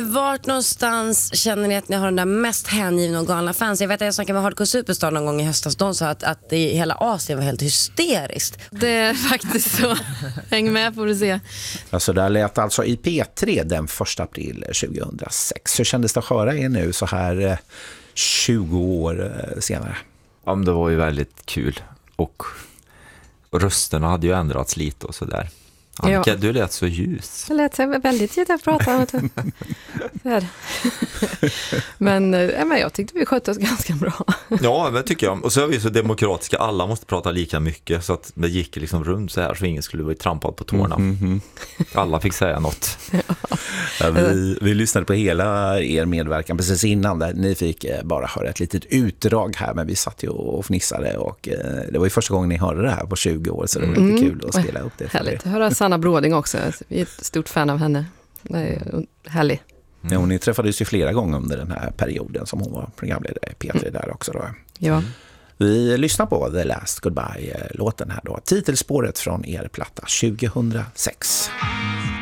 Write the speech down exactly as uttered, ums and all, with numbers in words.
Men vart någonstans känner ni att ni har den där mest hängivna och galna fans? Jag vet att jag snackade med Hardcore Superstar någon gång i höstas. De sa att, att i hela Asien var helt hysteriskt. Det är faktiskt så. Häng med får du se. Alltså där lät alltså i P tre den första april tjugohundrasex. Hur kändes det att höra er nu så här tjugo år senare? Ja, men det var ju väldigt kul. Och, och rösterna hade ju ändrats lite och sådär. Annika, ja. Du lät så ljus. Jag lät så väldigt ljus att prata om det. Men, äh, men jag tyckte vi skötte oss ganska bra. Ja, men tycker jag. Och så är vi så demokratiska. Alla måste prata lika mycket. Så att det gick liksom runt så här så ingen skulle bli trampad på tårna. Mm, mm, mm. Alla fick säga något. Ja. Ja, vi, vi lyssnade på hela er medverkan precis innan. Där. Ni fick bara höra ett litet utdrag här. Men vi satt ju och fnissade. Och, eh, det var ju första gången ni hörde det här på tjugo år. Så det var lite mm. kul att spela upp det. Härligt att höra Sanna Bråding också. Vi är ett stort fan av henne. Det är härligt. Mm. Ja, och ni träffades ju flera gånger under den här perioden som hon var programledare i P tre där också då. Ja. Vi lyssnar på The Last Goodbye-låten här då. Titelspåret från er platta tjugohundrasex.